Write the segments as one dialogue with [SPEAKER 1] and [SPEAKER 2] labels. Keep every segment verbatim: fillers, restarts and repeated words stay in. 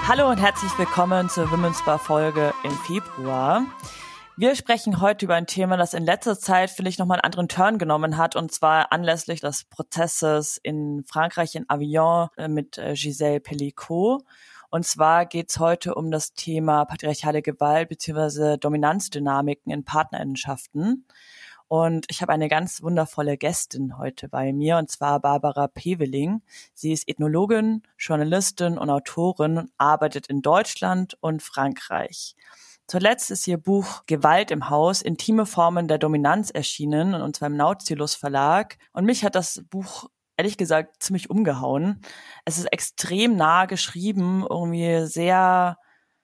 [SPEAKER 1] Hallo und herzlich willkommen zur Women's Bar Folge im Februar. Wir sprechen heute über ein Thema, das in letzter Zeit, finde ich, nochmal einen anderen Turn genommen hat, und zwar anlässlich des Prozesses in Frankreich, in Avignon, mit Gisèle Pelicot. Und zwar geht es heute um das Thema patriarchale Gewalt bzw. Dominanzdynamiken in Partnerinnenschaften. Und ich habe eine ganz wundervolle Gästin heute bei mir, und zwar Barbara Peveling. Sie ist Ethnologin, Journalistin und Autorin und arbeitet in Deutschland und Frankreich. Zuletzt ist ihr Buch Gewalt im Haus, intime Formen der Dominanz erschienen, und zwar im Nautilus Verlag. Und mich hat das Buch ehrlich gesagt ziemlich umgehauen. Es ist extrem nah geschrieben, irgendwie sehr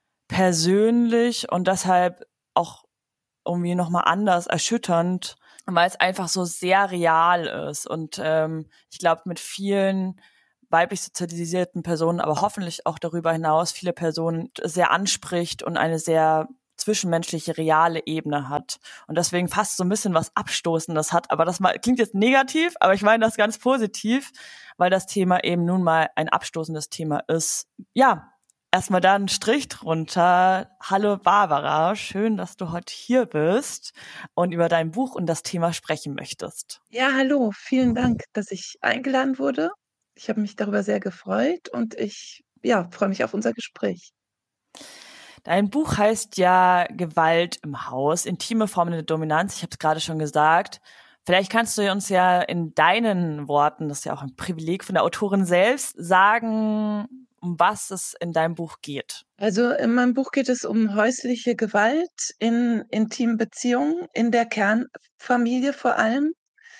[SPEAKER 1] persönlich und deshalb auch irgendwie nochmal anders erschütternd, weil es einfach so sehr real ist und ähm, ich glaube mit vielen weiblich sozialisierten Personen, aber hoffentlich auch darüber hinaus viele Personen sehr anspricht und eine sehr zwischenmenschliche, reale Ebene hat. Und deswegen fast so ein bisschen was Abstoßendes hat. Aber das mal, klingt jetzt negativ, aber ich meine das ganz positiv, weil das Thema eben nun mal ein abstoßendes Thema ist. Ja, erstmal da einen Strich drunter. Hallo Barbara, schön, dass du heute hier bist und über dein Buch und das Thema sprechen möchtest.
[SPEAKER 2] Ja, hallo, vielen Dank, dass ich eingeladen wurde. Ich habe mich darüber sehr gefreut und ich ja, freue mich auf unser Gespräch.
[SPEAKER 1] Dein Buch heißt ja Gewalt im Haus, intime Formen der Dominanz. Ich habe es gerade schon gesagt. Vielleicht kannst du uns ja in deinen Worten, das ist ja auch ein Privileg von der Autorin selbst, sagen, um was es in deinem Buch geht.
[SPEAKER 2] Also in meinem Buch geht es um häusliche Gewalt in intimen Beziehungen, in der Kernfamilie vor allem.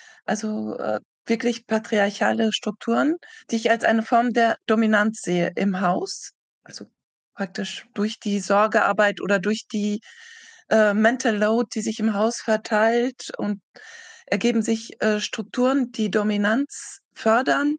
[SPEAKER 2] Also äh, wirklich patriarchale Strukturen, die ich als eine Form der Dominanz sehe im Haus. Also praktisch durch die Sorgearbeit oder durch die äh, Mental Load, die sich im Haus verteilt, und ergeben sich äh, Strukturen, die Dominanz fördern,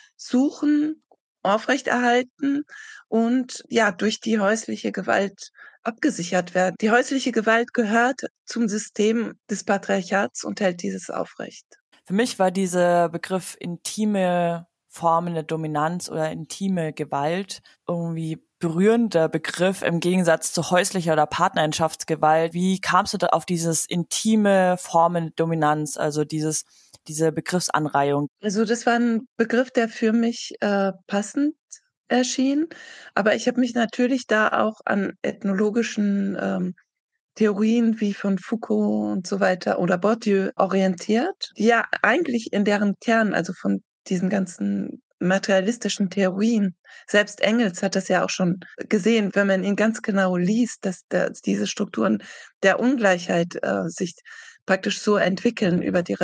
[SPEAKER 2] suchen, aufrechterhalten und ja, durch die häusliche Gewalt abgesichert werden. Die häusliche Gewalt gehört zum System des Patriarchats und hält dieses aufrecht.
[SPEAKER 1] Für mich war dieser Begriff intime Formen der Dominanz oder intime Gewalt irgendwie berührender Begriff im Gegensatz zu häuslicher oder Partnerschaftsgewalt. Wie kamst du da auf dieses intime Formen der Dominanz, also dieses diese Begriffsanreihung?
[SPEAKER 2] Also das war ein Begriff, der für mich äh, passend erschien, aber ich habe mich natürlich da auch an ethnologischen ähm, Theorien wie von Foucault und so weiter oder Bourdieu orientiert, die ja eigentlich in deren Kern, also von diesen ganzen materialistischen Theorien, selbst Engels hat das ja auch schon gesehen, wenn man ihn ganz genau liest, dass, dass diese Strukturen der Ungleichheit äh, sich praktisch so entwickeln über die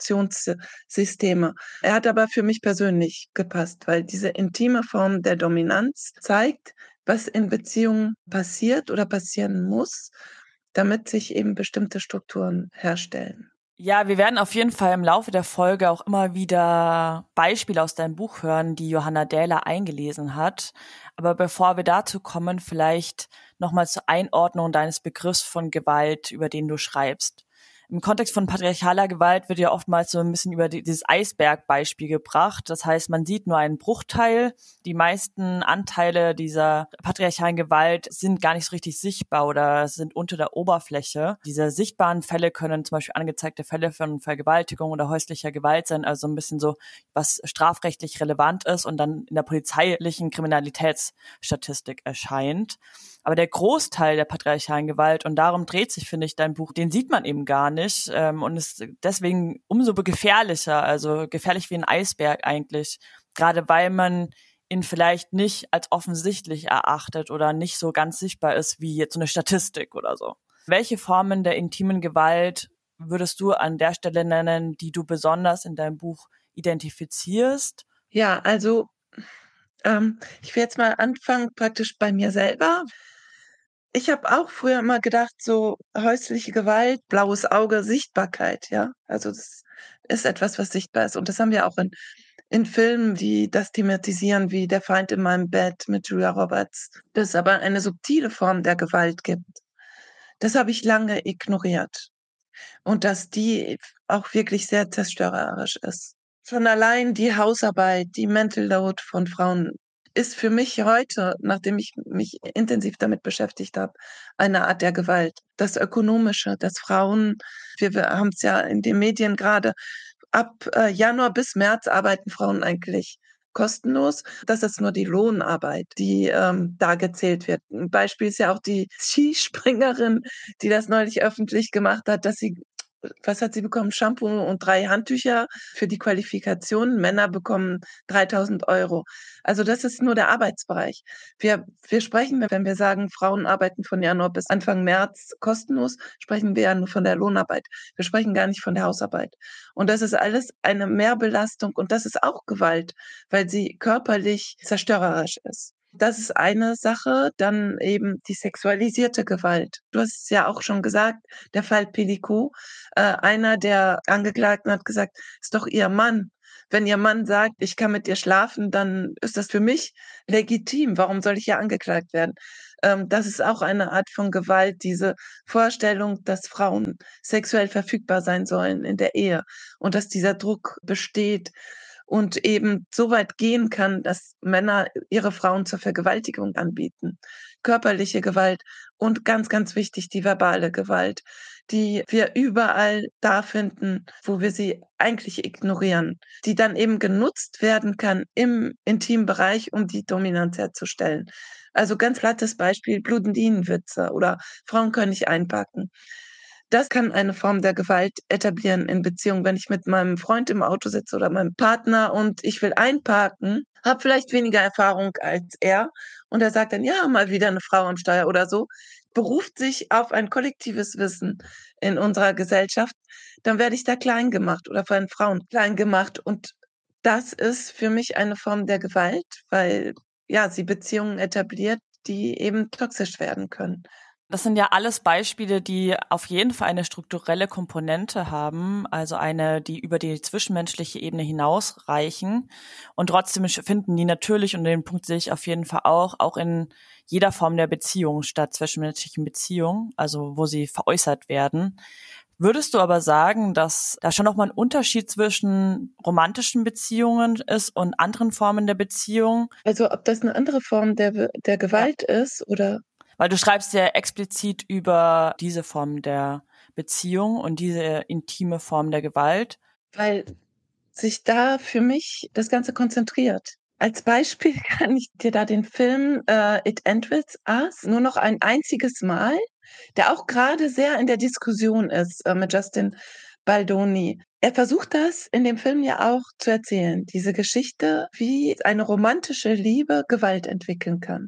[SPEAKER 2] Reproduktionssysteme. Er hat aber für mich persönlich gepasst, weil diese intime Form der Dominanz zeigt, was in Beziehungen passiert oder passieren muss, damit sich eben bestimmte Strukturen herstellen.
[SPEAKER 1] Ja, wir werden auf jeden Fall im Laufe der Folge auch immer wieder Beispiele aus deinem Buch hören, die Johanna Dähler eingelesen hat. Aber bevor wir dazu kommen, vielleicht nochmal zur Einordnung deines Begriffs von Gewalt, über den du schreibst. Im Kontext von patriarchaler Gewalt wird ja oftmals so ein bisschen über die, dieses Eisbergbeispiel gebracht. Das heißt, man sieht nur einen Bruchteil. Die meisten Anteile dieser patriarchalen Gewalt sind gar nicht so richtig sichtbar oder sind unter der Oberfläche. Diese sichtbaren Fälle können zum Beispiel angezeigte Fälle von Vergewaltigung oder häuslicher Gewalt sein, also ein bisschen so, was strafrechtlich relevant ist und dann in der polizeilichen Kriminalitätsstatistik erscheint. Aber der Großteil der patriarchalen Gewalt, und darum dreht sich, finde ich, dein Buch, den sieht man eben gar nicht ähm, und ist deswegen umso gefährlicher, also gefährlich wie ein Eisberg eigentlich, gerade weil man ihn vielleicht nicht als offensichtlich erachtet oder nicht so ganz sichtbar ist wie jetzt so eine Statistik oder so. Welche Formen der intimen Gewalt würdest du an der Stelle nennen, die du besonders in deinem Buch identifizierst?
[SPEAKER 2] Ja, also ähm, ich will jetzt mal anfangen praktisch bei mir selber. Ich habe auch früher immer gedacht, so häusliche Gewalt, blaues Auge, Sichtbarkeit, ja. Also das ist etwas, was sichtbar ist. Und das haben wir auch in, in Filmen, die das thematisieren, wie Der Feind in meinem Bett mit Julia Roberts, dass es aber eine subtile Form der Gewalt gibt. Das habe ich lange ignoriert. Und dass die auch wirklich sehr zerstörerisch ist. Schon allein die Hausarbeit, die Mental Load von Frauen, ist für mich heute, nachdem ich mich intensiv damit beschäftigt habe, eine Art der Gewalt. Das Ökonomische, dass Frauen, wir, wir haben es ja in den Medien gerade, ab äh, Januar bis März arbeiten Frauen eigentlich kostenlos. Das ist nur die Lohnarbeit, die ähm, da gezählt wird. Ein Beispiel ist ja auch die Skispringerin, die das neulich öffentlich gemacht hat, dass sie, was hat sie bekommen? Shampoo und drei Handtücher für die Qualifikation. Männer bekommen dreitausend Euro. Also das ist nur der Arbeitsbereich. Wir, wir sprechen, wenn wir sagen, Frauen arbeiten von Januar bis Anfang März kostenlos, sprechen wir ja nur von der Lohnarbeit. Wir sprechen gar nicht von der Hausarbeit. Und das ist alles eine Mehrbelastung und das ist auch Gewalt, weil sie körperlich zerstörerisch ist. Das ist eine Sache, dann eben die sexualisierte Gewalt. Du hast es ja auch schon gesagt, der Fall Pellicot. Äh, einer der Angeklagten hat gesagt, ist doch ihr Mann. Wenn ihr Mann sagt, ich kann mit dir schlafen, dann ist das für mich legitim. Warum soll ich ja angeklagt werden? Ähm, das ist auch eine Art von Gewalt, diese Vorstellung, dass Frauen sexuell verfügbar sein sollen in der Ehe und dass dieser Druck besteht und eben so weit gehen kann, dass Männer ihre Frauen zur Vergewaltigung anbieten. Körperliche Gewalt und ganz, ganz wichtig, die verbale Gewalt, die wir überall da finden, wo wir sie eigentlich ignorieren, die dann eben genutzt werden kann im Intimbereich, um die Dominanz herzustellen. Also ganz plattes Beispiel, Blondinenwitze oder Frauen können nicht einpacken. Das kann eine Form der Gewalt etablieren in Beziehungen. Wenn ich mit meinem Freund im Auto sitze oder meinem Partner und ich will einparken, habe vielleicht weniger Erfahrung als er und er sagt dann, ja, mal wieder eine Frau am Steuer oder so, beruft sich auf ein kollektives Wissen in unserer Gesellschaft, dann werde ich da klein gemacht oder von Frauen klein gemacht. Und das ist für mich eine Form der Gewalt, weil ja, sie Beziehungen etabliert, die eben toxisch werden können.
[SPEAKER 1] Das sind ja alles Beispiele, die auf jeden Fall eine strukturelle Komponente haben, also eine, die über die zwischenmenschliche Ebene hinausreichen. Und trotzdem finden die natürlich, und den Punkt sehe ich auf jeden Fall auch, auch in jeder Form der Beziehung statt, zwischenmenschlichen Beziehungen, also wo sie veräußert werden. Würdest du aber sagen, dass da schon nochmal ein Unterschied zwischen romantischen Beziehungen ist und anderen Formen der Beziehung?
[SPEAKER 2] Also ob das eine andere Form der, der Gewalt ja. ist oder...
[SPEAKER 1] Weil du schreibst ja explizit über diese Form der Beziehung und diese intime Form der Gewalt.
[SPEAKER 2] Weil sich da für mich das Ganze konzentriert. Als Beispiel kann ich dir da den Film uh, It Ends With Us nur noch ein einziges Mal, der auch gerade sehr in der Diskussion ist uh, mit Justin Baldoni. Er versucht das in dem Film ja auch zu erzählen, diese Geschichte, wie eine romantische Liebe Gewalt entwickeln kann.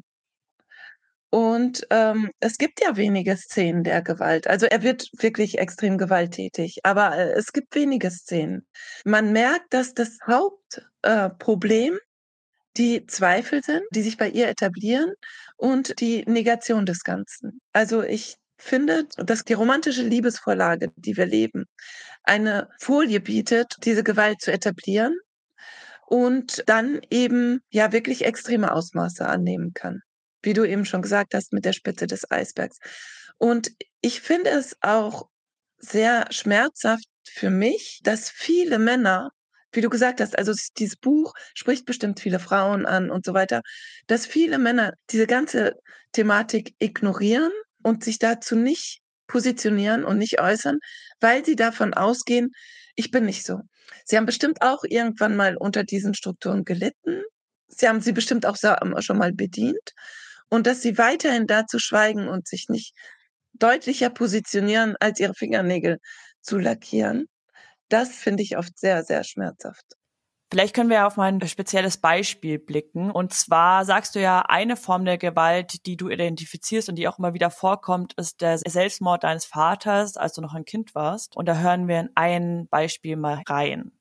[SPEAKER 2] Und ähm, es gibt ja wenige Szenen der Gewalt. Also er wird wirklich extrem gewalttätig, aber äh, es gibt wenige Szenen. Man merkt, dass das Hauptproblem äh, die Zweifel sind, die sich bei ihr etablieren und die Negation des Ganzen. Also ich finde, dass die romantische Liebesvorlage, die wir leben, eine Folie bietet, diese Gewalt zu etablieren und dann eben ja wirklich extreme Ausmaße annehmen kann. Wie du eben schon gesagt hast, mit der Spitze des Eisbergs. Und ich finde es auch sehr schmerzhaft für mich, dass viele Männer, wie du gesagt hast, also dieses Buch spricht bestimmt viele Frauen an und so weiter, dass viele Männer diese ganze Thematik ignorieren und sich dazu nicht positionieren und nicht äußern, weil sie davon ausgehen, ich bin nicht so. Sie haben bestimmt auch irgendwann mal unter diesen Strukturen gelitten. Sie haben sie bestimmt auch schon mal bedient. Und dass sie weiterhin dazu schweigen und sich nicht deutlicher positionieren, als ihre Fingernägel zu lackieren, das finde ich oft sehr, sehr schmerzhaft.
[SPEAKER 1] Vielleicht können wir ja auf mal ein spezielles Beispiel blicken. Und zwar sagst du ja, eine Form der Gewalt, die du identifizierst und die auch immer wieder vorkommt, ist der Selbstmord deines Vaters, als du noch ein Kind warst. Und da hören wir in ein Beispiel mal rein.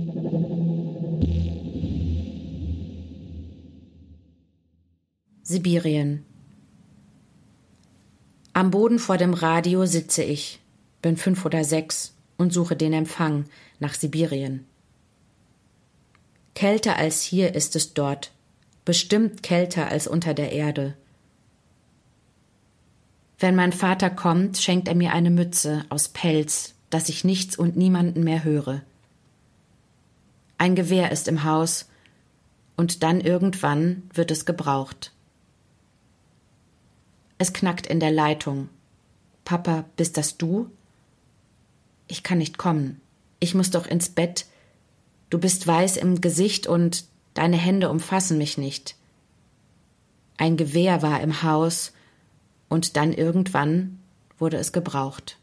[SPEAKER 3] Sibirien. Am Boden vor dem Radio sitze ich, bin fünf oder sechs und suche den Empfang nach Sibirien. Kälter als hier ist es dort, bestimmt kälter als unter der Erde. Wenn mein Vater kommt, schenkt er mir eine Mütze aus Pelz, dass ich nichts und niemanden mehr höre. Ein Gewehr ist im Haus Und dann irgendwann wird es gebraucht. Es knackt in der Leitung. »Papa, bist das du?« »Ich kann nicht kommen. Ich muss doch ins Bett. Du bist weiß im Gesicht und deine Hände umfassen mich nicht.« Ein Gewehr war im Haus und dann irgendwann wurde es gebraucht.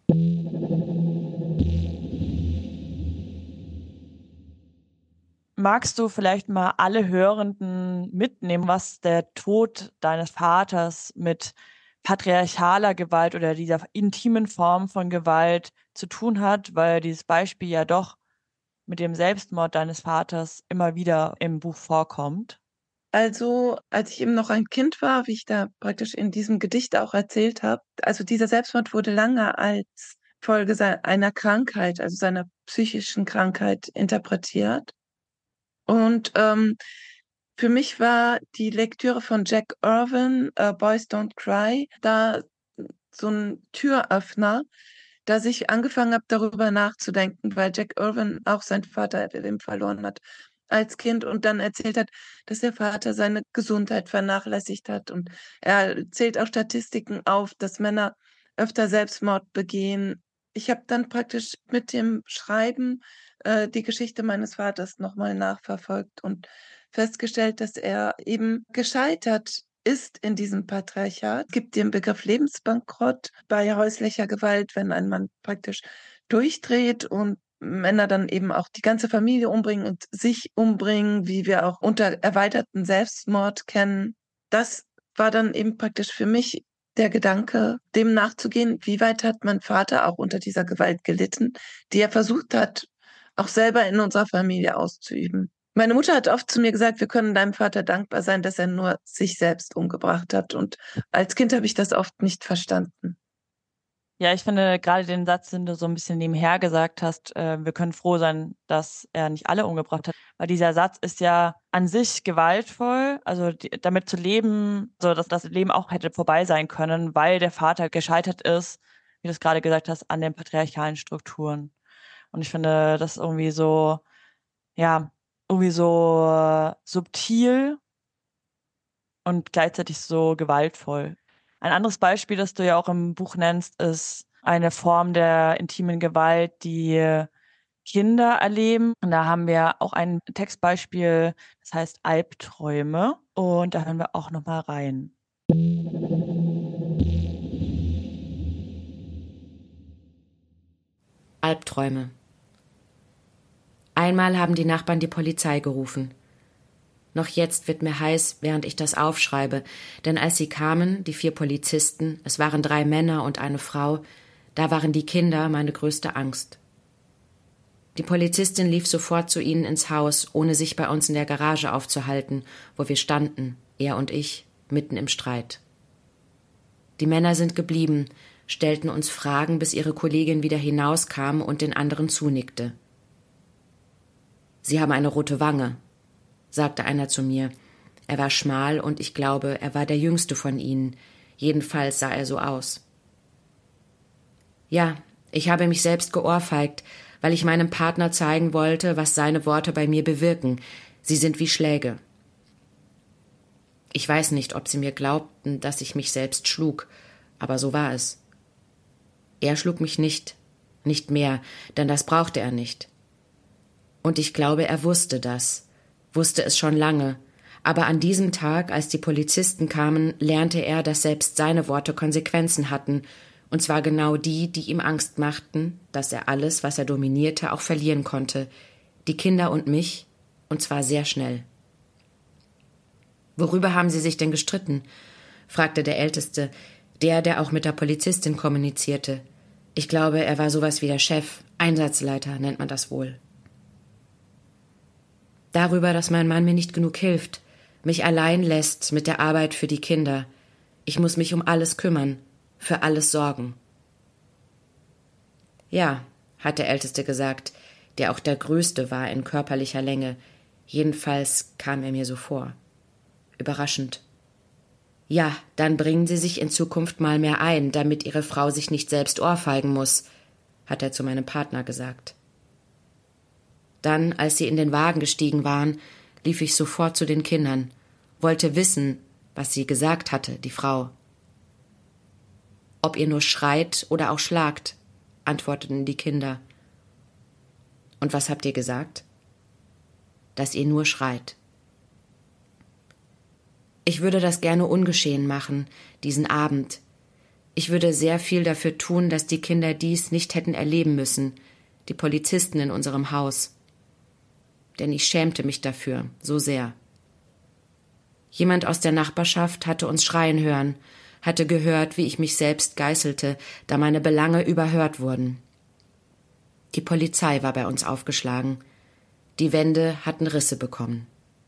[SPEAKER 1] Magst du vielleicht mal alle Hörenden mitnehmen, was der Tod deines Vaters mit patriarchaler Gewalt oder dieser intimen Form von Gewalt zu tun hat, weil dieses Beispiel ja doch mit dem Selbstmord deines Vaters immer wieder im Buch vorkommt?
[SPEAKER 2] Also, als ich eben noch ein Kind war, wie ich da praktisch in diesem Gedicht auch erzählt habe, also dieser Selbstmord wurde lange als Folge sei einer Krankheit, also seiner psychischen Krankheit interpretiert. Und, ähm, für mich war die Lektüre von Jack Irvine, äh, „Boys Don't Cry“, da so 'n Türöffner, dass ich angefangen habe, darüber nachzudenken, weil Jack Irvine auch seinen Vater eben verloren hat als Kind und dann erzählt hat, dass der Vater seine Gesundheit vernachlässigt hat. Und er zählt auch Statistiken auf, dass Männer öfter Selbstmord begehen. Ich habe dann praktisch mit dem Schreiben, äh, die Geschichte meines Vaters noch mal nachverfolgt und festgestellt, dass er eben gescheitert ist in diesem Patriarchat. Es gibt den Begriff Lebensbankrott bei häuslicher Gewalt, wenn ein Mann praktisch durchdreht und Männer dann eben auch die ganze Familie umbringen und sich umbringen, wie wir auch unter erweiterten Selbstmord kennen. Das war dann eben praktisch für mich der Gedanke, dem nachzugehen, wie weit hat mein Vater auch unter dieser Gewalt gelitten, die er versucht hat, auch selber in unserer Familie auszuüben. Meine Mutter hat oft zu mir gesagt, wir können deinem Vater dankbar sein, dass er nur sich selbst umgebracht hat. Und als Kind habe ich das oft nicht verstanden.
[SPEAKER 1] Ja, ich finde gerade den Satz, den du so ein bisschen nebenher gesagt hast, äh, wir können froh sein, dass er nicht alle umgebracht hat, weil dieser Satz ist ja an sich gewaltvoll, also die, damit zu leben, so dass das Leben auch hätte vorbei sein können, weil der Vater gescheitert ist, wie du es gerade gesagt hast, an den patriarchalen Strukturen. Und ich finde das irgendwie so, ja, irgendwie so äh, subtil und gleichzeitig so gewaltvoll. Ein anderes Beispiel, das du ja auch im Buch nennst, ist eine Form der intimen Gewalt, die Kinder erleben. Und da haben wir auch ein Textbeispiel, das heißt Albträume. Und da hören wir auch noch mal rein.
[SPEAKER 3] Albträume. Einmal haben die Nachbarn die Polizei gerufen. Noch jetzt wird mir heiß, während ich das aufschreibe, denn als sie kamen, die vier Polizisten, es waren drei Männer und eine Frau, da waren die Kinder meine größte Angst. Die Polizistin lief sofort zu ihnen ins Haus, ohne sich bei uns in der Garage aufzuhalten, wo wir standen, er und ich, mitten im Streit. Die Männer sind geblieben, stellten uns Fragen, bis ihre Kollegin wieder hinauskam und den anderen zunickte. »Sie haben eine rote Wange«, sagte einer zu mir. Er war schmal und ich glaube, er war der jüngste von ihnen. Jedenfalls sah er so aus. Ja, ich habe mich selbst geohrfeigt, weil ich meinem Partner zeigen wollte, was seine Worte bei mir bewirken. Sie sind wie Schläge. Ich weiß nicht, ob sie mir glaubten, dass ich mich selbst schlug, aber so war es. Er schlug mich nicht, nicht mehr, denn das brauchte er nicht. Und ich glaube, er wusste das, wusste es schon lange, aber an diesem Tag, als die Polizisten kamen, lernte er, dass selbst seine Worte Konsequenzen hatten, und zwar genau die, die ihm Angst machten, dass er alles, was er dominierte, auch verlieren konnte, die Kinder und mich, und zwar sehr schnell. »Worüber haben Sie sich denn gestritten?« fragte der Älteste, der, der auch mit der Polizistin kommunizierte. Ich glaube, er war sowas wie der Chef, Einsatzleiter nennt man das wohl. Darüber, dass mein Mann mir nicht genug hilft, mich allein lässt mit der Arbeit für die Kinder. Ich muss mich um alles kümmern, für alles sorgen. Ja, hat der Älteste gesagt, der auch der Größte war in körperlicher Länge. Jedenfalls kam er mir so vor. Überraschend. Ja, dann bringen Sie sich in Zukunft mal mehr ein, damit Ihre Frau sich nicht selbst ohrfeigen muss, hat er zu meinem Partner gesagt. Dann, als sie in den Wagen gestiegen waren, lief ich sofort zu den Kindern, wollte wissen, was sie gesagt hatte, die Frau. Ob ihr nur schreit oder auch schlagt, antworteten die Kinder. Und was habt ihr gesagt? Dass ihr nur schreit. Ich würde das gerne ungeschehen machen, diesen Abend. Ich würde sehr viel dafür tun, dass die Kinder dies nicht hätten erleben müssen, die Polizisten in unserem Haus. Denn ich schämte mich dafür, so sehr. Jemand aus der Nachbarschaft hatte uns schreien hören, hatte gehört, wie ich mich selbst geißelte, da meine Belange überhört wurden. Die Polizei war bei uns aufgeschlagen. Die Wände hatten Risse bekommen.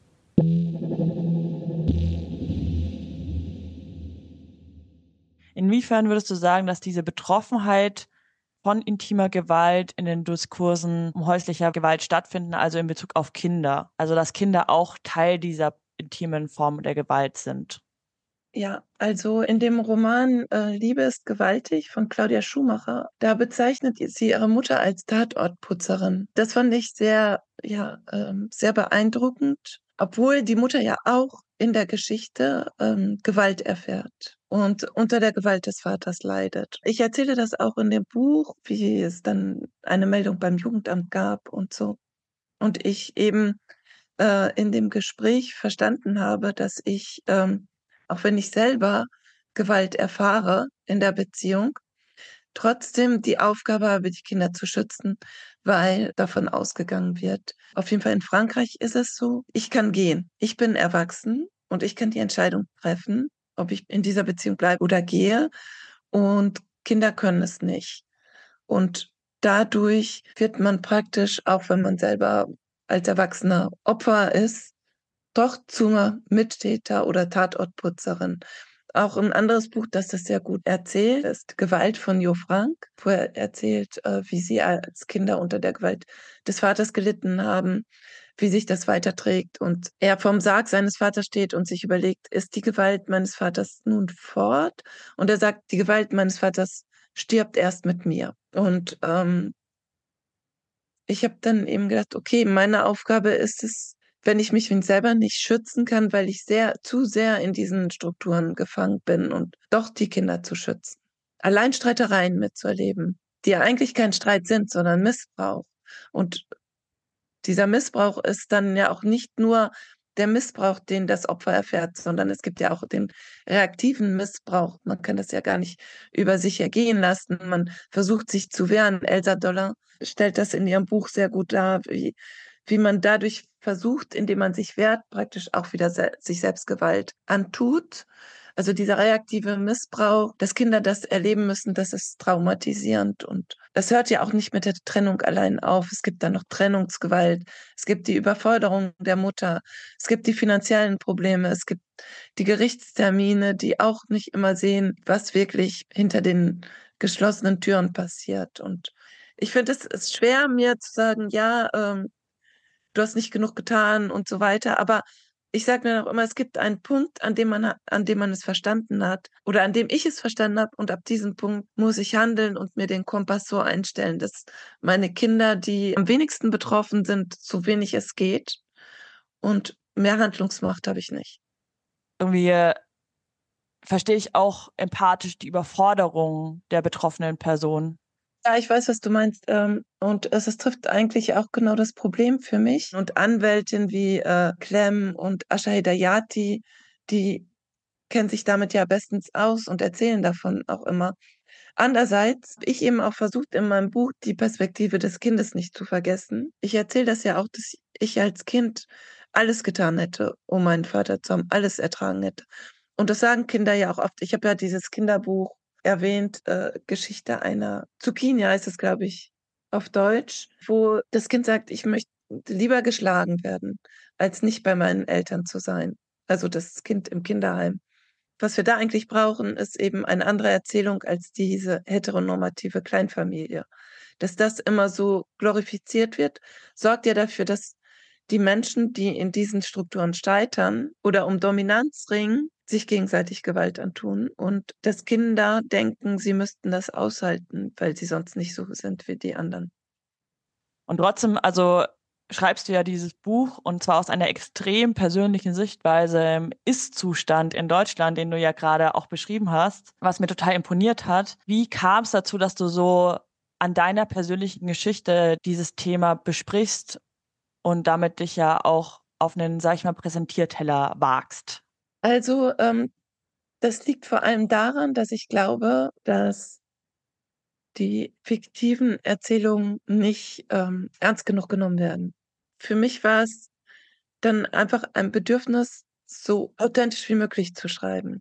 [SPEAKER 1] Inwiefern würdest du sagen, dass diese Betroffenheit von intimer Gewalt in den Diskursen um häuslicher Gewalt stattfinden, also in Bezug auf Kinder? Also dass Kinder auch Teil dieser intimen Form der Gewalt sind?
[SPEAKER 2] Ja, also in dem Roman äh, Liebe ist gewaltig von Claudia Schumacher, da bezeichnet sie ihre Mutter als Tatortputzerin. Das fand ich sehr, ja, ähm, sehr beeindruckend, obwohl die Mutter ja auch in der Geschichte ähm, Gewalt erfährt und unter der Gewalt des Vaters leidet. Ich erzähle das auch in dem Buch, wie es dann eine Meldung beim Jugendamt gab und so. Und ich eben äh, in dem Gespräch verstanden habe, dass ich, ähm, auch wenn ich selber Gewalt erfahre in der Beziehung, trotzdem die Aufgabe habe, die Kinder zu schützen, weil davon ausgegangen wird. Auf jeden Fall in Frankreich ist es so, ich kann gehen. Ich bin erwachsen und ich kann die Entscheidung treffen, ob ich in dieser Beziehung bleibe oder gehe. Und Kinder können es nicht. Und dadurch wird man praktisch, auch wenn man selber als Erwachsener Opfer ist, doch zur Mittäter oder Tatortputzerin. Auch ein anderes Buch, das das sehr gut erzählt, ist Gewalt von Jo Frank, wo er erzählt, äh, wie sie als Kinder unter der Gewalt des Vaters gelitten haben, wie sich das weiterträgt und er vorm Sarg seines Vaters steht und sich überlegt, ist die Gewalt meines Vaters nun fort? Und er sagt, die Gewalt meines Vaters stirbt erst mit mir. Und ähm, ich habe dann eben gedacht, okay, meine Aufgabe ist es, wenn ich mich selber nicht schützen kann, weil ich sehr zu sehr in diesen Strukturen gefangen bin und doch die Kinder zu schützen. Allein Streitereien mitzuerleben, die ja eigentlich kein Streit sind, sondern Missbrauch. Und dieser Missbrauch ist dann ja auch nicht nur der Missbrauch, den das Opfer erfährt, sondern es gibt ja auch den reaktiven Missbrauch. Man kann das ja gar nicht über sich ergehen lassen. Man versucht sich zu wehren. Elsa Doller stellt das in ihrem Buch sehr gut dar, wie, wie man dadurch versucht, indem man sich wehrt, praktisch auch wieder se sich selbst Gewalt antut. Also dieser reaktive Missbrauch, dass Kinder das erleben müssen, das ist traumatisierend. Und das hört ja auch nicht mit der Trennung allein auf. Es gibt dann noch Trennungsgewalt. Es gibt die Überforderung der Mutter. Es gibt die finanziellen Probleme. Es gibt die Gerichtstermine, die auch nicht immer sehen, was wirklich hinter den geschlossenen Türen passiert. Und ich finde, es ist schwer, mir zu sagen, ja, ähm, du hast nicht genug getan und so weiter. Aber ich sage mir auch immer, es gibt einen Punkt, an dem man, an dem man es verstanden hat oder an dem ich es verstanden habe und ab diesem Punkt muss ich handeln und mir den Kompass so einstellen, dass meine Kinder, die am wenigsten betroffen sind, so wenig es geht und mehr Handlungsmacht habe ich nicht.
[SPEAKER 1] Irgendwie äh, verstehe ich auch empathisch die Überforderung der betroffenen Person.
[SPEAKER 2] Ja, ich weiß, was du meinst. Ähm, und es, es trifft eigentlich auch genau das Problem für mich. Und Anwältin wie äh, Clem und Asha Hedayati, die kennen sich damit ja bestens aus und erzählen davon auch immer. Andererseits habe ich eben auch versucht, in meinem Buch die Perspektive des Kindes nicht zu vergessen. Ich erzähle das ja auch, dass ich als Kind alles getan hätte, um meinen Vater zu haben, alles ertragen hätte. Und das sagen Kinder ja auch oft. Ich habe ja dieses Kinderbuch erwähnt, äh, Geschichte einer Zucchini heißt es, glaube ich, auf Deutsch, wo das Kind sagt, ich möchte lieber geschlagen werden, als nicht bei meinen Eltern zu sein. Also das Kind im Kinderheim. Was wir da eigentlich brauchen, ist eben eine andere Erzählung als diese heteronormative Kleinfamilie. Dass das immer so glorifiziert wird, sorgt ja dafür, dass die Menschen, die in diesen Strukturen scheitern oder um Dominanz ringen, sich gegenseitig Gewalt antun und dass Kinder denken, sie müssten das aushalten, weil sie sonst nicht so sind wie die anderen.
[SPEAKER 1] Und trotzdem, also schreibst du ja dieses Buch und zwar aus einer extrem persönlichen Sichtweise im Ist-Zustand in Deutschland, den du ja gerade auch beschrieben hast, was mir total imponiert hat. Wie kam es dazu, dass du so an deiner persönlichen Geschichte dieses Thema besprichst und damit dich ja auch auf einen, sag ich mal, Präsentierteller wagst?
[SPEAKER 2] Also, ähm, das liegt vor allem daran, dass ich glaube, dass die fiktiven Erzählungen nicht, ähm, ernst genug genommen werden. Für mich war es dann einfach ein Bedürfnis, so authentisch wie möglich zu schreiben.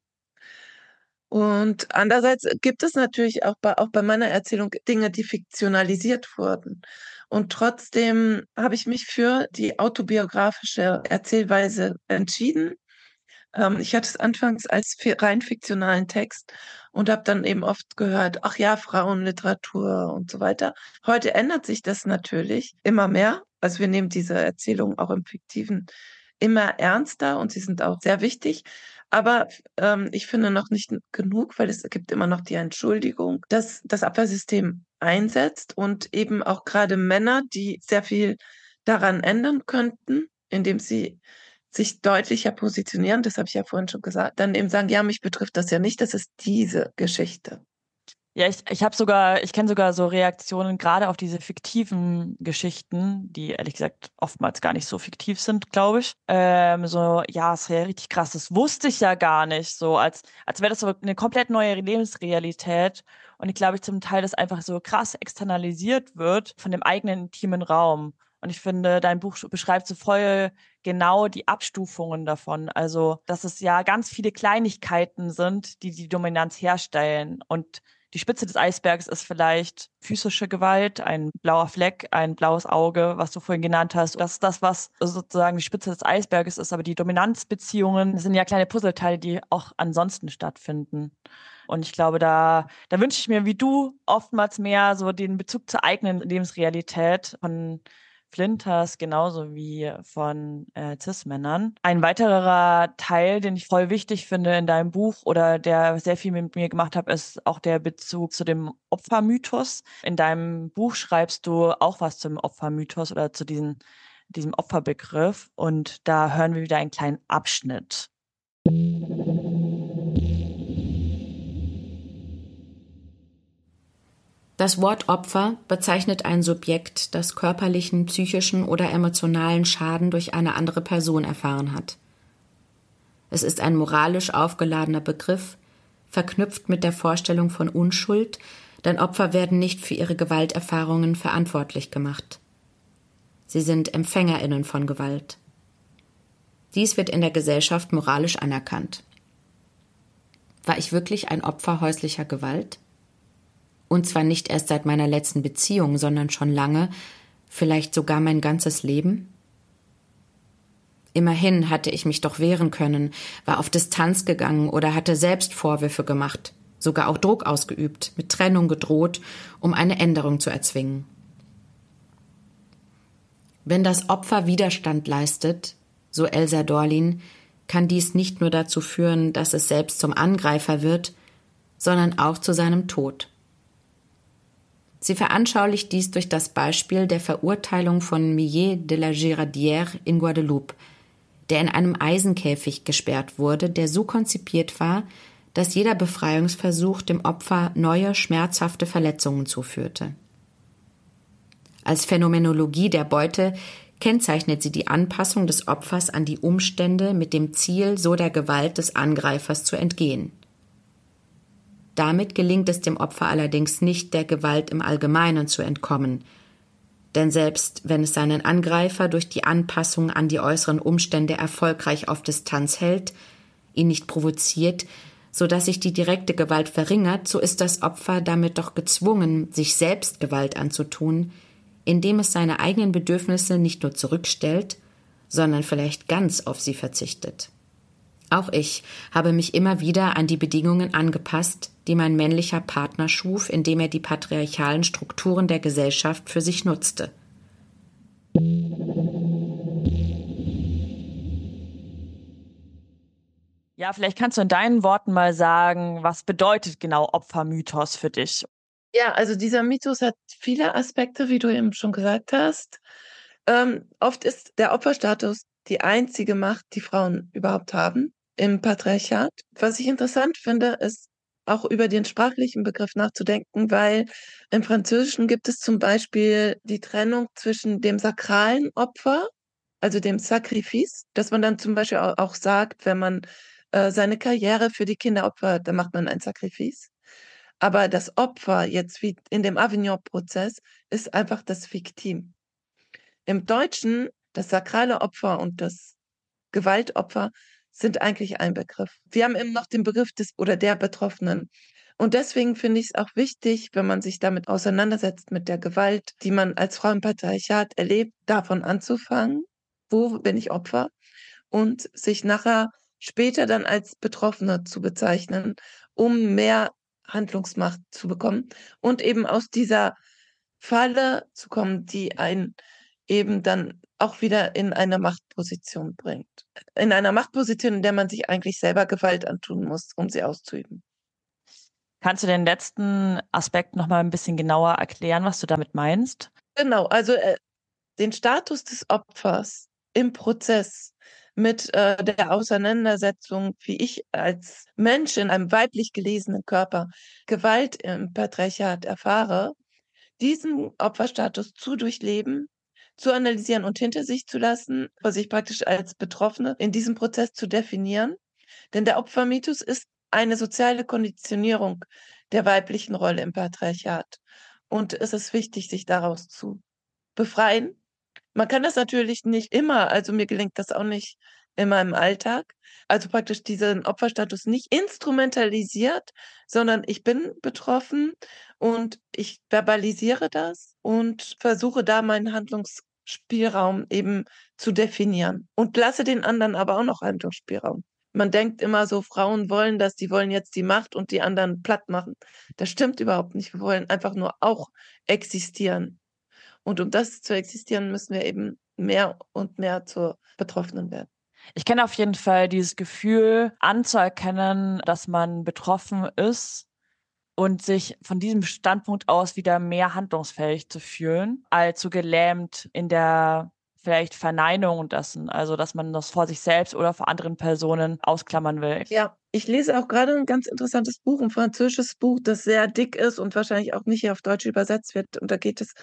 [SPEAKER 2] Und andererseits gibt es natürlich auch bei auch bei meiner Erzählung Dinge, die fiktionalisiert wurden. Und trotzdem habe ich mich für die autobiografische Erzählweise entschieden. Ähm, ich hatte es anfangs als fi rein fiktionalen Text und habe dann eben oft gehört: „Ach ja, Frauenliteratur“ und so weiter. Heute ändert sich das natürlich immer mehr. Also, wir nehmen diese Erzählungen auch im Fiktiven immer ernster und sie sind auch sehr wichtig. Aber, ähm, ich finde noch nicht n genug, weil es gibt immer noch die Entschuldigung, dass das Abwehrsystem einsetzt und eben auch grade Männer, die sehr viel daran ändern könnten, indem sie sich deutlicher positionieren, das habe ich ja vorhin schon gesagt, dann eben sagen: „Ja, mich betrifft das ja nicht, das ist diese Geschichte.“
[SPEAKER 1] Ja, ich ich habe sogar ich kenne sogar so Reaktionen gerade auf diese fiktiven Geschichten, die ehrlich gesagt oftmals gar nicht so fiktiv sind, glaube ich. Ähm, so: „Ja, ist ja richtig krass, das wusste ich ja gar nicht“, so als als wäre das so eine komplett neue Lebensrealität. Und ich glaube, zum Teil das einfach so krass externalisiert wird von dem eigenen intimen Raum. Und ich finde, dein Buch sch beschreibt so voll genau die Abstufungen davon. Also, dass es ja ganz viele Kleinigkeiten sind, die die Dominanz herstellen. Und die Spitze des Eisbergs ist vielleicht physische Gewalt, ein blauer Fleck, ein blaues Auge, was du vorhin genannt hast. Das ist das, was sozusagen die Spitze des Eisberges ist. Aber die Dominanzbeziehungen sind ja kleine Puzzleteile, die auch ansonsten stattfinden. Und ich glaube, da, da wünsche ich mir, wie du, oftmals mehr so den Bezug zur eigenen Lebensrealität von Flinters genauso wie von äh, Cis-Männern. Ein weiterer Teil, den ich voll wichtig finde in deinem Buch oder der sehr viel mit mir gemacht hat, ist auch der Bezug zu dem Opfermythos. In deinem Buch schreibst du auch was zum Opfermythos oder zu diesem, diesem Opferbegriff und da hören wir wieder einen kleinen Abschnitt.
[SPEAKER 3] Das Wort Opfer bezeichnet ein Subjekt, das körperlichen, psychischen oder emotionalen Schaden durch eine andere Person erfahren hat. Es ist ein moralisch aufgeladener Begriff, verknüpft mit der Vorstellung von Unschuld, denn Opfer werden nicht für ihre Gewalterfahrungen verantwortlich gemacht. Sie sind EmpfängerInnen von Gewalt. Dies wird in der Gesellschaft moralisch anerkannt. War ich wirklich ein Opfer häuslicher Gewalt? Und zwar nicht erst seit meiner letzten Beziehung, sondern schon lange, vielleicht sogar mein ganzes Leben? Immerhin hatte ich mich doch wehren können, war auf Distanz gegangen oder hatte selbst Vorwürfe gemacht, sogar auch Druck ausgeübt, mit Trennung gedroht, um eine Änderung zu erzwingen. Wenn das Opfer Widerstand leistet, so Elsa Dorlin, kann dies nicht nur dazu führen, dass es selbst zum Angreifer wird, sondern auch zu seinem Tod. Sie veranschaulicht dies durch das Beispiel der Verurteilung von Millet de la Girardière in Guadeloupe, der in einem Eisenkäfig gesperrt wurde, der so konzipiert war, dass jeder Befreiungsversuch dem Opfer neue, schmerzhafte Verletzungen zuführte. Als Phänomenologie der Beute kennzeichnet sie die Anpassung des Opfers an die Umstände mit dem Ziel, so der Gewalt des Angreifers zu entgehen. Damit gelingt es dem Opfer allerdings nicht, der Gewalt im Allgemeinen zu entkommen. Denn selbst wenn es seinen Angreifer durch die Anpassung an die äußeren Umstände erfolgreich auf Distanz hält, ihn nicht provoziert, sodass sich die direkte Gewalt verringert, so ist das Opfer damit doch gezwungen, sich selbst Gewalt anzutun, indem es seine eigenen Bedürfnisse nicht nur zurückstellt, sondern vielleicht ganz auf sie verzichtet. Auch ich habe mich immer wieder an die Bedingungen angepasst, die mein männlicher Partner schuf, indem er die patriarchalen Strukturen der Gesellschaft für sich nutzte.
[SPEAKER 1] Ja, vielleicht kannst du in deinen Worten mal sagen, was bedeutet genau Opfermythos für dich?
[SPEAKER 2] Ja, also dieser Mythos hat viele Aspekte, wie du eben schon gesagt hast. Ähm, oft ist der Opferstatus die einzige Macht, die Frauen überhaupt haben im Patriarchat. Was ich interessant finde, ist auch über den sprachlichen Begriff nachzudenken, weil im Französischen gibt es zum Beispiel die Trennung zwischen dem sakralen Opfer, also dem Sacrifice, dass man dann zum Beispiel au- auch sagt, wenn man äh, seine Karriere für die Kinder opfert, dann macht man ein Sacrifice. Aber das Opfer jetzt wie in dem Avignon-Prozess ist einfach das Viktim. Im Deutschen, das sakrale Opfer und das Gewaltopfer sind eigentlich ein Begriff. Wir haben eben noch den Begriff des oder der Betroffenen. Und deswegen finde ich es auch wichtig, wenn man sich damit auseinandersetzt, mit der Gewalt, die man als Frau im Patriarchat erlebt, davon anzufangen. Wo bin ich Opfer? Und sich nachher später dann als Betroffene zu bezeichnen, um mehr Handlungsmacht zu bekommen und eben aus dieser Falle zu kommen, die einen eben dann auch wieder in eine Machtposition bringt. In einer Machtposition, in der man sich eigentlich selber Gewalt antun muss, um sie auszuüben.
[SPEAKER 1] Kannst du den letzten Aspekt noch mal ein bisschen genauer erklären, was du damit meinst?
[SPEAKER 2] Genau, also äh, den Status des Opfers im Prozess mit äh, der Auseinandersetzung, wie ich als Mensch in einem weiblich gelesenen Körper Gewalt im Patriarchat erfahre, diesen Opferstatus zu durchleben, zu analysieren und hinter sich zu lassen, sich praktisch als Betroffene in diesem Prozess zu definieren. Denn der Opfermythos ist eine soziale Konditionierung der weiblichen Rolle im Patriarchat. Und es ist wichtig, sich daraus zu befreien. Man kann das natürlich nicht immer, also mir gelingt das auch nicht in meinem Alltag. Also praktisch diesen Opferstatus nicht instrumentalisiert, sondern ich bin betroffen und ich verbalisiere das und versuche da meinen Handlungsspielraum eben zu definieren und lasse den anderen aber auch noch Handlungsspielraum. Man denkt immer so, Frauen wollen das, die wollen jetzt die Macht und die anderen platt machen. Das stimmt überhaupt nicht. Wir wollen einfach nur auch existieren. Und um das zu existieren, müssen wir eben mehr und mehr zur Betroffenen werden.
[SPEAKER 1] Ich kenne auf jeden Fall dieses Gefühl anzuerkennen, dass man betroffen ist und sich von diesem Standpunkt aus wieder mehr handlungsfähig zu fühlen, als so gelähmt in der vielleicht Verneinung dessen, also dass man das vor sich selbst oder vor anderen Personen ausklammern will.
[SPEAKER 2] Ja, ich lese auch gerade ein ganz interessantes Buch, ein französisches Buch, das sehr dick ist und wahrscheinlich auch nicht hier auf Deutsch übersetzt wird. Und da geht es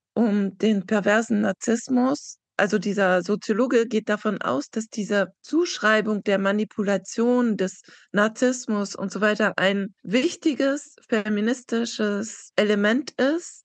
[SPEAKER 2] um den perversen Narzissmus. Also dieser Soziologe geht davon aus, dass diese Zuschreibung der Manipulation des Narzissmus und so weiter ein wichtiges feministisches Element ist,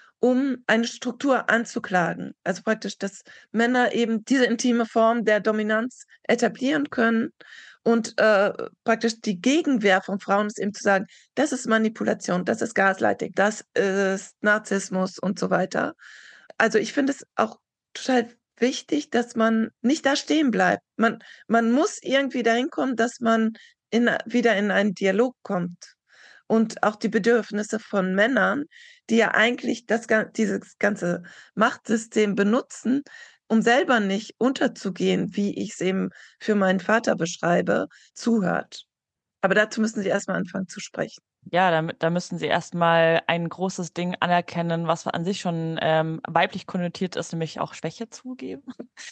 [SPEAKER 2] um eine Struktur anzuklagen. Also praktisch, dass Männer eben diese intime Form der Dominanz etablieren können und äh, praktisch die Gegenwehr von Frauen ist eben zu sagen, das ist Manipulation, das ist Gaslighting, das ist Narzissmus und so weiter. Also ich finde es auch total wichtig, dass man nicht da stehen bleibt. Man, man muss irgendwie dahin kommen, dass man in, wieder in einen Dialog kommt. Und auch die Bedürfnisse von Männern, die ja eigentlich das, ga- dieses ganze Machtsystem benutzen, um selber nicht unterzugehen, wie ich es eben für meinen Vater beschreibe, zuhört. Aber dazu müssen sie erstmal anfangen zu sprechen.
[SPEAKER 1] Ja, da, da müssen sie erstmal ein großes Ding anerkennen, was an sich schon ähm, weiblich konnotiert ist, nämlich auch Schwäche zugeben,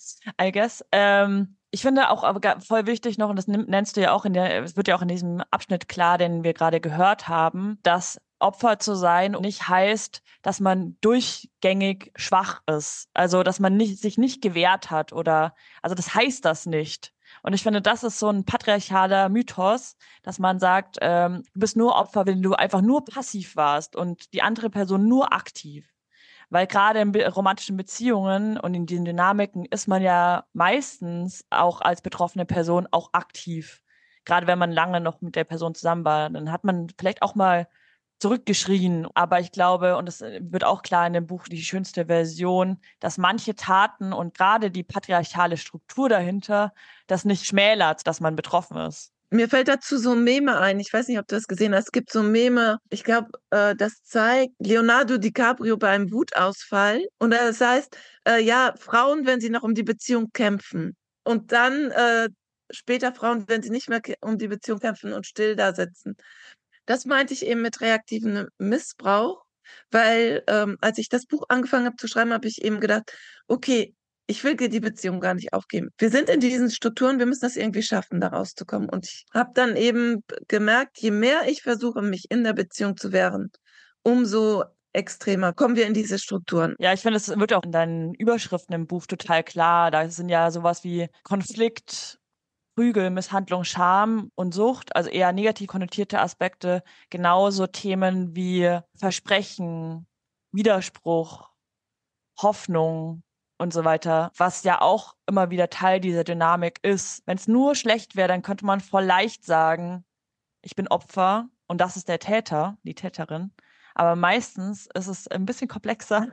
[SPEAKER 1] I guess. Ähm, ich finde auch aber ga- voll wichtig noch, und das nimm- nennst du ja auch in der, es wird ja auch in diesem Abschnitt klar, den wir gerade gehört haben, dass Opfer zu sein nicht heißt, dass man durchgängig schwach ist. Also, dass man nicht, sich nicht gewehrt hat oder, also das heißt das nicht. Und ich finde, das ist so ein patriarchaler Mythos, dass man sagt, ähm, du bist nur Opfer, wenn du einfach nur passiv warst und die andere Person nur aktiv. Weil gerade in be romantischen Beziehungen und in diesen Dynamiken ist man ja meistens auch als betroffene Person auch aktiv. Gerade wenn man lange noch mit der Person zusammen war, dann hat man vielleicht auch mal zurückgeschrien. Aber ich glaube, und es wird auch klar in dem Buch Die schönste Version, dass manche Taten und gerade die patriarchale Struktur dahinter das nicht schmälert, dass man betroffen ist.
[SPEAKER 2] Mir fällt dazu so ein Meme ein. Ich weiß nicht, ob du das gesehen hast. Es gibt so ein Meme, ich glaube, äh, das zeigt Leonardo DiCaprio bei einem Wutausfall. Und das heißt, äh, ja, Frauen, wenn sie noch um die Beziehung kämpfen. Und dann äh, später Frauen, wenn sie nicht mehr kä- um die Beziehung kämpfen und still da sitzen. Das meinte ich eben mit reaktivem Missbrauch. Weil ähm, als ich das Buch angefangen habe zu schreiben, habe ich eben gedacht, okay, ich will die Beziehung gar nicht aufgeben. Wir sind in diesen Strukturen, wir müssen das irgendwie schaffen, da rauszukommen. Und ich habe dann eben gemerkt, je mehr ich versuche, mich in der Beziehung zu wehren, umso extremer kommen wir in diese Strukturen.
[SPEAKER 1] Ja, ich finde, es wird auch in deinen Überschriften im Buch total klar. Da sind ja sowas wie Konflikt, Prügel, Misshandlung, Scham und Sucht, also eher negativ konnotierte Aspekte, genauso Themen wie Versprechen, Widerspruch, Hoffnung und so weiter, was ja auch immer wieder Teil dieser Dynamik ist. Wenn es nur schlecht wäre, dann könnte man voll leicht sagen, ich bin Opfer und das ist der Täter, die Täterin. Aber meistens ist es ein bisschen komplexer.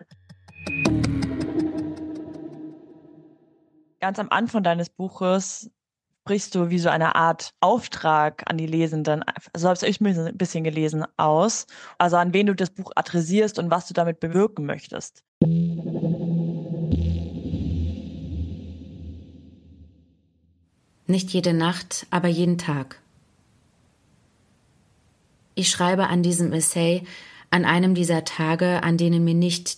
[SPEAKER 1] Ganz am Anfang deines Buches sprichst du wie so eine Art Auftrag an die Lesenden, so habe ich mir ein bisschen gelesen, aus. Also an wen du das Buch adressierst und was du damit bewirken möchtest.
[SPEAKER 3] Nicht jede Nacht, aber jeden Tag. Ich schreibe an diesem Essay an einem dieser Tage, an denen mir nicht